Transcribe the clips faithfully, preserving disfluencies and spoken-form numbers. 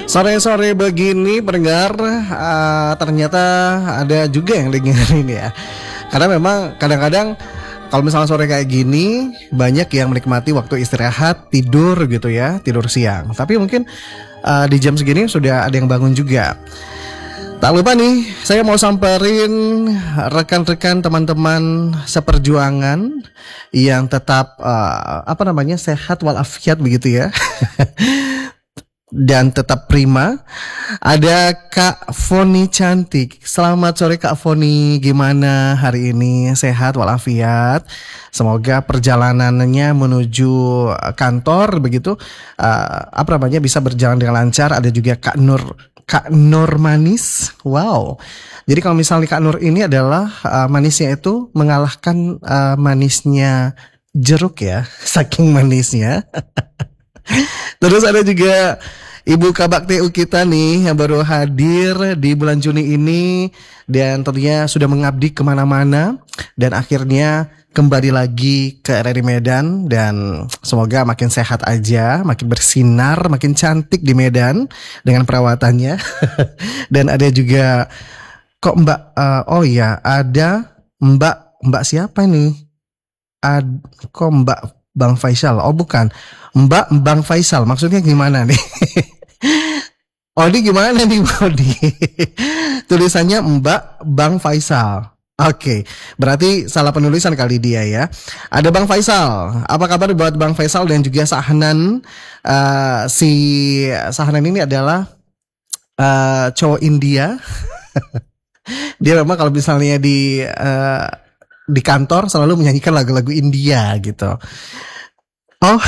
Sore-sore begini pendengar, uh, ternyata ada juga yang dengerin ya. Karena memang kadang-kadang kalau misalnya sore kayak gini banyak yang menikmati waktu istirahat, tidur gitu ya, tidur siang. Tapi mungkin uh, di jam segini sudah ada yang bangun juga. Tak lupa nih, saya mau samperin rekan-rekan teman-teman seperjuangan yang tetap uh, apa namanya sehat walafiat begitu ya. Dan tetap prima. Ada Kak Foni cantik. Selamat sore Kak Foni. Gimana hari ini? Sehat walafiat? Semoga perjalanannya menuju kantor begitu uh, apa namanya bisa berjalan dengan lancar. Ada juga Kak Nur, Kak Nur manis. Wow. Jadi kalau misalnya Kak Nur ini adalah uh, manisnya itu mengalahkan uh, manisnya jeruk ya. Saking manisnya. Terus ada juga Ibu Kabak T U kita nih yang baru hadir di bulan Juni ini dan tentunya sudah mengabdi kemana-mana dan akhirnya kembali lagi ke R R I Medan dan semoga makin sehat aja, makin bersinar, makin cantik di Medan dengan perawatannya. Dan ada juga kok Mbak uh, oh ya ada Mbak Mbak siapa nih? Ad, kok Mbak Bang Faisal? Oh bukan, Mbak Bang Faisal. Maksudnya gimana nih? Odi gimana nih Odi? Tulisannya Mbak Bang Faisal. Oke, okay, berarti salah penulisan kali dia ya. Ada Bang Faisal. Apa kabar buat Bang Faisal dan juga Sahnan? Uh, si Sahnan ini adalah uh, cowok India. Dia memang kalau misalnya di uh, di kantor selalu menyanyikan lagu-lagu India gitu. Oh,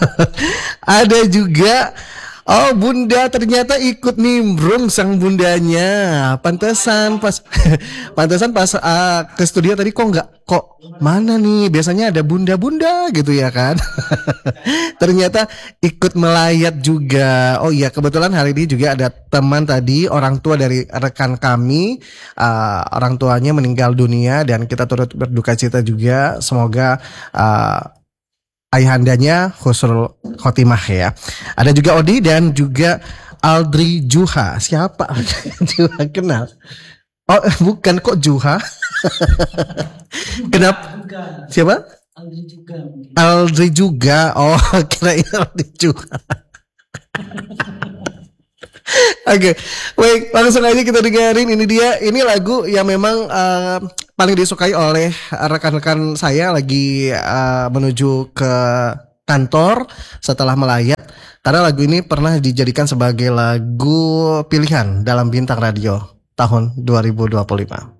ada juga. Oh, Bunda ternyata ikut nimbrung sang bundanya. Pantesan pas pantesan pas uh, ke studio tadi kok nggak kok mana nih? Biasanya ada bunda-bunda gitu ya kan. Ternyata ikut melayat juga. Oh iya, kebetulan hari ini juga ada teman tadi, orang tua dari rekan kami, uh, orang tuanya meninggal dunia dan kita turut berduka cita juga. Semoga uh, ayahandanya husnul khotimah ya. Ada juga Odi dan juga Aldri Juha. Siapa? Juha kenal? Oh bukan kok Juha? Kenapa? Siapa? Aldri juga. Aldri juga. Oh kirain Aldri Juha. Oke, okay. Baik, langsung aja kita dengerin. Ini dia, ini lagu yang memang uh, paling disukai oleh rekan-rekan saya lagi uh, menuju ke kantor setelah melayat. Karena lagu ini pernah dijadikan sebagai lagu pilihan dalam Bintang Radio tahun dua ribu dua puluh lima.